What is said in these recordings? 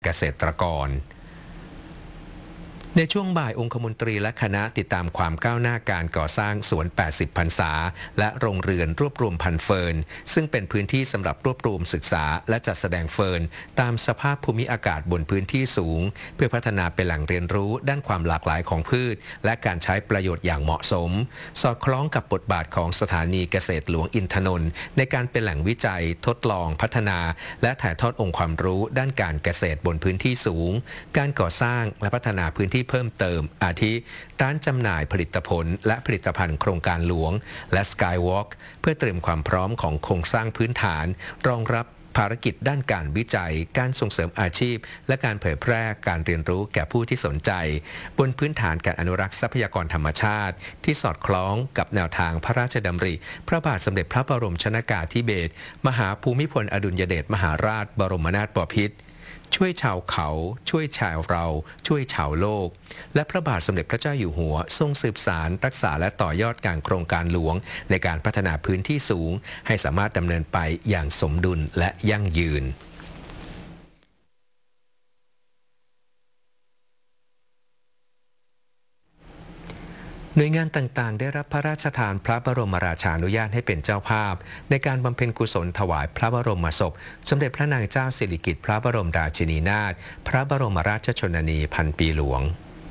เกษตรกรในช่วงบ่ายองคมนตรีและคณะติดตามความก้าวหน้าการก่อสร้างสวน 80 พรรษาและโรงเรือนรวบรวมพันธุ์เฟิร์นซึ่งเป็นพื้นที่สำหรับรวบรวมศึกษาและจัดแสดงเฟิร์นตามสภาพภูมิอากาศบนพื้นที่สูงเพื่อพัฒนาเป็นแหล่งเรียนรู้ด้านความหลากหลายของพืชและการใช้ประโยชน์อย่างเหมาะสมสอดคล้องกับบทบาทของสถานีเกษตรหลวงอินทนนท์ในการเป็นแหล่งวิจัยทดลองพัฒนาและถ่ายทอดองค์ความรู้ด้านการเกษตรบนพื้นที่สูงการก่อสร้างและพัฒนาพื้นที่เพิ่มเติมอาทิร้านจำหน่ายผลิตผลและผลิตภัณฑ์โครงการหลวงและ Skywalk เพื่อเตรียมความพร้อมของโครงสร้างพื้นฐานรองรับภารกิจด้านการวิจัยการส่งเสริมอาชีพและการเผยแพร่การเรียนรู้แก่ผู้ที่สนใจบนพื้นฐานการอนุรักษ์ทรัพยากรธรรมชาติที่สอดคล้องกับแนวทางพระราชดำริพระบาทสมเด็จพระบรมชนกาธิเบศรมหาภูมิพลอดุลยเดชมหาราชบรมนาถบพิตรช่วยชาวเขาช่วยชาวเราช่วยชาวโลกและพระบาทสมเด็จพระเจ้าอยู่หัวทรงสืบสานรักษาและต่อยอดการโครงการหลวงในการพัฒนาพื้นที่สูงให้สามารถดำเนินไปอย่างสมดุลและยั่งยืนหน่วยงานต่างๆได้รับพระราชทานพระบรมราชานุญาตให้เป็นเจ้าภาพในการบำเพ็ญกุศลถวายพระบรมศพสมเด็จพระนางเจ้าสิริกิติ์พระบรมราชินีนาถพระบรมราชชนนีพันปีหลวง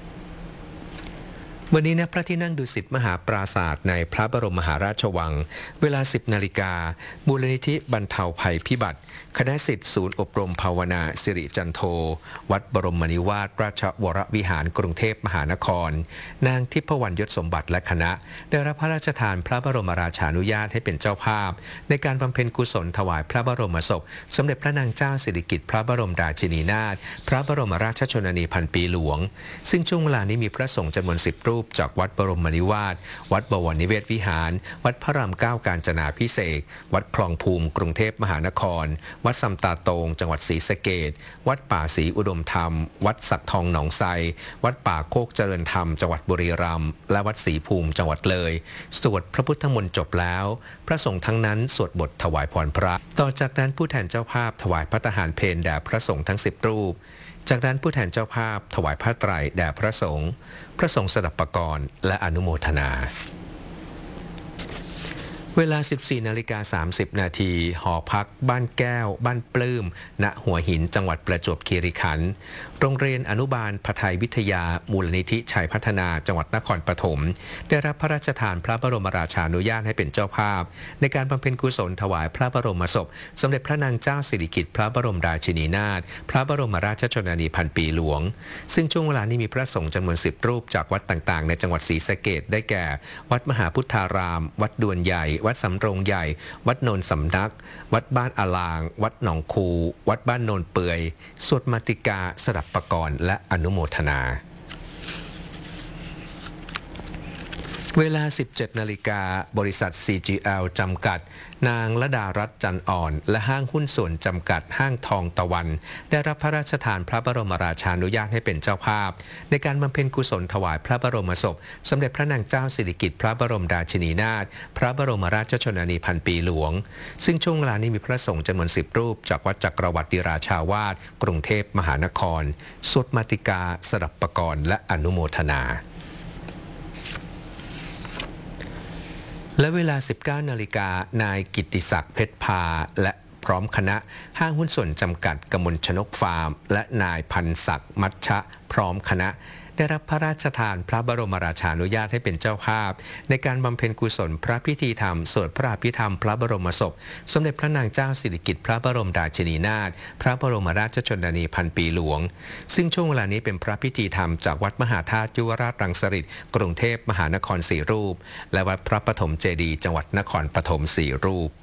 วันนี้ณพระที่นั่งดุสิตมหาปราสาทในพระบรมมหาราชวังเวลา 10 นาฬิกามูลนิธิบรรเทาภัยพิบัติคณะศิษย์ศูนย์อบรมภาวนาสิริจันโทวัดบรมนิวาสราชวรวิหารกรุงเทพมหานครนางทิพวรรณยศสมบัติและคณะได้รับพระราชทานพระบรมราชานุญาตให้เป็นเจ้าภาพในการบำเพ็ญกุศลถวายพระบรมศพสมเด็จพระนางเจ้าสิริกิติ์พระบรมราชินีนาถพระบรมราชชนนีพันปีหลวงซึ่งช่วงเวลานี้มีพระสงฆ์จำนวน10 รูปจากวัดบรมนิวาสวัดบวรนิเวศวิหารวัดพระรามเก้ากาญจนาภิเษกวัดคลองภูมิกรุงเทพมหานครวัดซำตาโตงจังหวัดศรีสะเกษวัดป่าศรีอุดมธรรมวัดสักทองหนองไทรวัดป่าโคกเจริญธรรมจังหวัดบุรีรัมย์และวัดศรีภูมิจังหวัดเลยสวดพระพุทธมนต์จบแล้วพระสงฆ์ทั้งนั้นสวดบทถวายพรพระต่อจากนั้นผู้แทนเจ้าภาพถวายพระทหารเพลแด่พระสงฆ์ทั้ง10 รูปจากนั้นผู้แทนเจ้าภาพถวายผ้าไตรแด่พระสงฆ์สดับปกรณ์และอนุโมทนาเวลา 14:30 นาทีหอพักบ้านแก้วบ้านปลื้มณหัวหินจังหวัดประจวบคีรีขันธ์โรงเรียนอนุบาลพไทยวิทยามูลนิธิชัยพัฒนาจังหวัดนครปฐมได้รับพระราชทานพระบรมราชานุญาตให้เป็นเจ้าภาพในการบำเพ็ญกุศลถวายพระบรมศพสมเด็จพระนางเจ้าสิริกิติ์พระบรมราชินีนาถพระบรมราชชนนีพันปีหลวงซึ่งช่วงเวลานี้มีพระสงฆ์จำนวน10 รูปจากวัดต่างๆในจังหวัดศรีสะเกษได้แก่วัดมหาพุทธารามวัดดวนใหญ่วัดสำโรงใหญ่วัดโนนสำนักวัดบ้านอาลางวัดหนองคูวัดบ้านโนนเปื่อยสวดมาติกาสดับปกรณ์และอนุโมทนาเวลา 17 นาฬิกาบริษัท CGL จำกัดนางลดารัตน์จันอ่อนและห้างหุ้นส่วนจำกัดห้างทองตะวันได้รับพระราชทานพระบรมราชานุญาตให้เป็นเจ้าภาพในการบำเพ็ญกุศลถวายพระบรมศพสมเด็จพระนางเจ้าสิริกิติ์พระบรมราชินีนาถพระบรมราชชนนีพันปีหลวงซึ่งช่วงเวลานี้มีพระสงฆ์จำนวน10 รูปจากวัดจักรวรรดิราชาวาสกรุงเทพมหานครสวดมาติกาสดับปกรณ์และอนุโมทนาและเวลา 19 นาฬิกานายกิตติศักดิ์เพชรพาและพร้อมคณะห้างหุ้นส่วนจำกัดกมลชนกฟาร์มและนายพันศักดิ์มัชชะพร้อมคณะได้รับพระราชทานพระบรมราชานุญาตให้เป็นเจ้าภาพในการบำเพ็ญกุศลพระพิธีธรรมสวดพระอภิธรรมพระบรมศพสมเด็จพระนางเจ้าสิริกิติ์พระบรมราชินีนาถพระบรมราชชนนีพันปีหลวงซึ่งช่วงเวลานี้เป็นพระพิธีธรรมจากวัดมหาธาตุยุวราชรังสฤษฎ์กรุงเทพมหานคร4 รูปและวัดพระปฐมเจดีย์จังหวัดนครปฐม4 รูป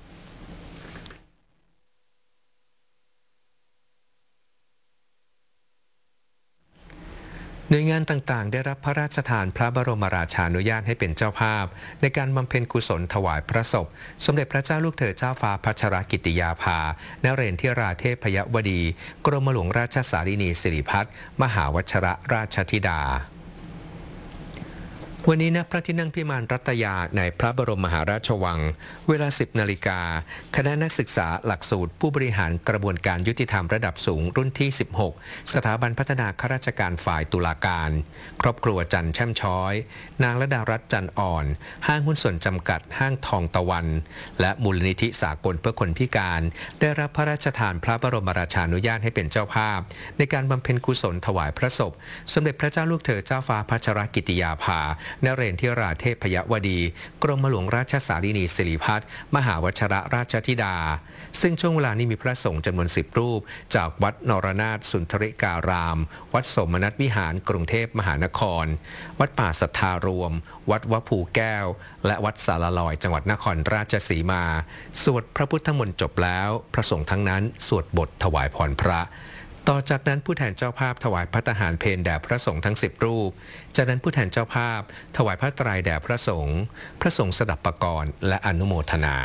หน่วยงานต่างๆได้รับพระราชทานพระบรมราชานุญาตให้เป็นเจ้าภาพในการบำเพ็ญกุศลถวายพระศพสมเด็จพระเจ้าลูกเธอเจ้าฟ้าพัชรกิติยาภานเรนทิราเทพยวดีกรมหลวงราชสารินีสิริพัฒน์มหาวชรราชธิดาวันนี้ณพระที่นั่งพิมานรัตยาในพระบรมมหาราชวังเวลา 10 นาฬิกาคณะนักศึกษาหลักสูตรผู้บริหารกระบวนการยุติธรรมระดับสูงรุ่นที่ 16 สถาบันพัฒนาข้าราชการฝ่ายตุลาการครอบครัวจันแช่มช้อยนางระดารัตน์จันอ่อนห้างหุ้นส่วนจำกัดห้างทองตะวันและมูลนิธิสากลเพื่อคนพิการได้รับพระราชทานพระบรมราชานุญาตให้เป็นเจ้าภาพในการบำเพ็ญกุศลถวายพระศพสมเด็จพระเจ้าลูกเธอเจ้าฟ้าพัชรกิติยาภานเรนทิราเทพยวดีกรมหลวงราชสารินีสิริพัฒน์มหาวชรราชธิดาซึ่งช่วงเวลานี้มีพระสงฆ์จำนวน10 รูปจากวัดนรนาถสุนทริการาม วัดสมนัตวิหารกรุงเทพมหานครวัดป่าสัทธารวมวัดวภูแก้วและวัดสารลอยจังหวัดนครราชสีมาสวดพระพุทธมนต์จบแล้วพระสงฆ์ทั้งนั้นสวดบทถวายพรพระต่อจากนั้นผู้แทนเจ้าภาพถวายภัตตาหารเพลแด่พระสงฆ์ทั้ง10 รูปจากนั้นผู้แทนเจ้าภาพถวายพระไตรแด่พระสงฆ์สดับปกรณ์และอนุโมทนา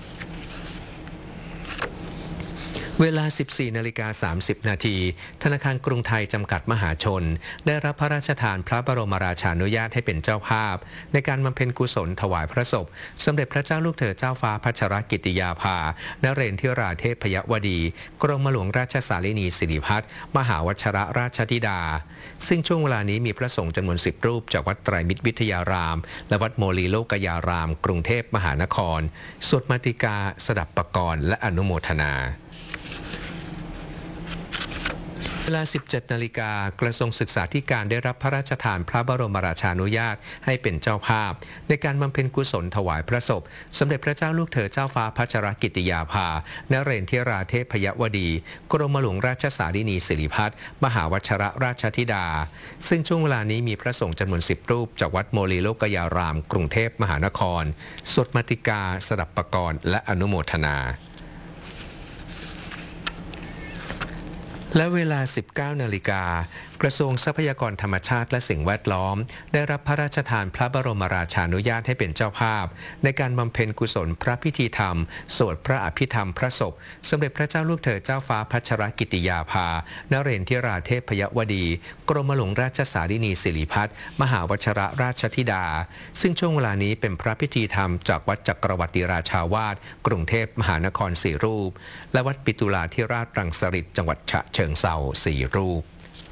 เวลา 14:30 นาทีธนาคารกรุงไทยจำกัดมหาชนได้รับพระราชทานพระบรมราชานุญาตให้เป็นเจ้าภาพในการบำเพ็ญกุศลถวายพระศพสมเด็จพระเจ้าลูกเธอเจ้าฟ้าพัชรกิติยาภานเรนทิราเทพยวดีกรมหลวงราชสารินีสิริพัฒน์มหาวชรราชธิดาซึ่งช่วงเวลานี้มีพระสงฆ์จำนวน10 รูปจากวัดไตรมิตรวิทยารามและวัดโมลีโลกยารามกรุงเทพมหานครสวดมาติกาสดับปกรณ์และอนุโมทนาเวลา 17 นาฬิกากระทรวงศึกษาธิการได้รับพระราชทานพระบรมราชานุญาตให้เป็นเจ้าภาพในการบำเพ็ญกุศลถวายพระศพสมเด็จพระเจ้าลูกเธอเจ้าฟ้าพัชรกิติยาภานเรนทิราเทพยวดีกรมหลวงราชสารินีสิริพัฒน์มหาวชรราชธิดาซึ่งช่วงเวลานี้มีพระสงฆ์จำนวน10 รูปจากวัดโมลีโลกยารามกรุงเทพมหานครสวดมาติกาสดับปกรณ์และอนุโมทนาและเวลา 19 นาฬิกากระทรวงทรัพยากรธรรมชาติและสิ่งแวดล้อมได้รับพระราชทานพระบรมราชานุญาตให้เป็นเจ้าภาพในการบำเพ็ญกุศลพระพิธีธรรมสวดพระอภิธรรมพระศพสมเด็จพระเจ้าลูกเธอเจ้าฟ้าพัชรกิติยาภานเรนทิราเทพยวดีกรมหลวงราชสารินีสิริพัฒน์มหาวชรราชธิดาซึ่งช่วงเวลานี้เป็นพระพิธีธรรมจากวัดจักรวรรดิราชาวาสกรุงเทพมหานคร4 รูปและวัดปิตุลาธิราชรังสฤษฎ์จังหวัดฉะเชิงเทรา4 รูป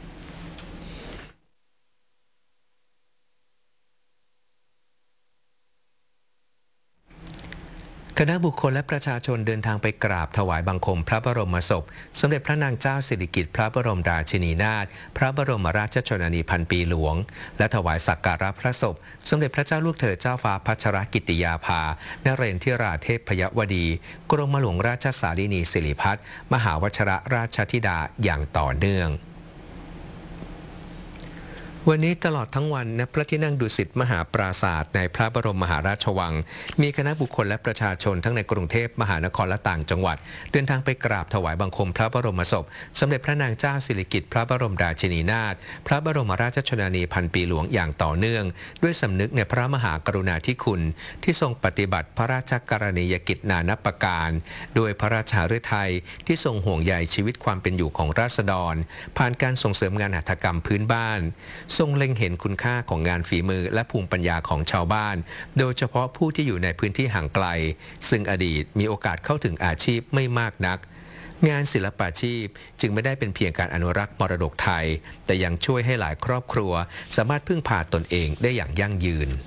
คณะบุคคลและประชาชนเดินทางไปกราบถวายบังคมพระบรมศพสมเด็จพระนางเจ้าสิริกิติ์พระบรมราชินีนาถพระบรมราชชนนีพันปีหลวงและถวายสักการะพระศพสมเด็จพระเจ้าลูกเธอเจ้าฟ้าพัชรกิติยาภานเรนทิราเทพยวดีกรมหลวงราชสารินีสิริพัฒน์มหาวชรราชธิดาอย่างต่อเนื่องวันนี้ตลอดทั้งวันณพระที่นั่งดุสิตมหาปราศาสตร์ในพระบรมมหาราชวังมีคณะบุคคลและประชาชนทั้งในกรุงเทพมหานครและต่างจังหวัดเดินทางไปกราบถวายบังคมพระบรมศพสมเด็จพระนางเจ้าสิริกิติ์พระบรมราชินีนาถพระบรมราชชนนีพันปีหลวงอย่างต่อเนื่องด้วยสำนึกในพระมหากรุณาธิคุณที่ทรงปฏิบัติพระราชกรณียกิจนานับประการโดยพระราชฤทัยที่ทรงห่วงใยชีวิตความเป็นอยู่ของราษฎรผ่านการส่งเสริมงานหัตถกรรมพื้นบ้านทรงเล็งเห็นคุณค่าของงานฝีมือและภูมิปัญญาของชาวบ้านโดยเฉพาะผู้ที่อยู่ในพื้นที่ห่างไกลซึ่งอดีตมีโอกาสเข้าถึงอาชีพไม่มากนักงานศิลปาชีพจึงไม่ได้เป็นเพียงการอนุรักษ์มรดกไทยแต่ยังช่วยให้หลายครอบครัวสามารถพึ่งพาตนเองได้อย่างยั่งยืน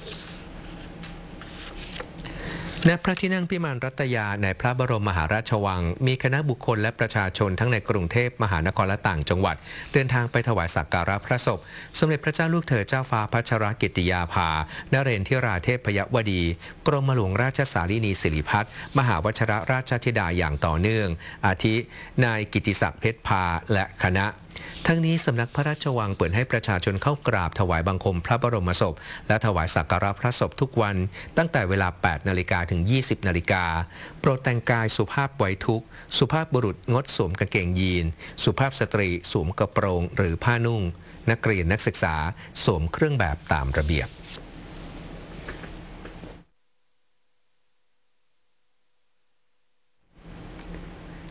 ณพระที่นั่งพิมานรัตยาในพระบรมมหาราชวังมีคณะบุคคลและประชาชนทั้งในกรุงเทพมหานครและต่างจังหวัดเดินทางไปถวายสักการะพระศพสมเด็จพระเจ้าลูกเธอเจ้าฟ้าพัชรกิติยาภานเรนทิราเทพยวดีกรมหลวงราชสารินีสิริพัฒน์มหาวชรราชธิดาอย่างต่อเนื่องอาทินายกิติศักดิ์เพชรพาและคณะทั้งนี้สำนักพระราชวังเปิดให้ประชาชนเข้ากราบถวายบังคมพระบรมศพและถวายสักการะพระศพทุกวันตั้งแต่เวลา 8 นาฬิกาถึง 20 นาฬิกาโปรดแต่งกายสุภาพไว้ทุกข์สุภาพบุรุษงดสวมกางเกงยีนสุภาพสตรีสวมกระโปรงหรือผ้านุ่งนักเรียนนักศึกษาสวมเครื่องแบบตามระเบียบ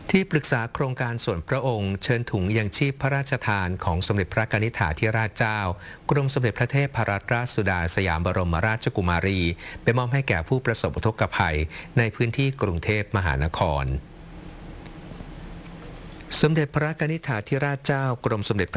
ที่ปรึกษาโครงการส่วนพระองค์เชิญถุงยังชีพพระราชทานของสมเด็จพระกนิษฐาธิราชเจ้ากรมสมเด็จพระเทพรัตนราชสุดาสยามบรมราชกุมารีไปมอบให้แก่ผู้ประสบอุทกภัยในพื้นที่กรุงเทพมหานครสมเด็จพระกนิษฐาธิราชเจ้ากรมสมเด็จ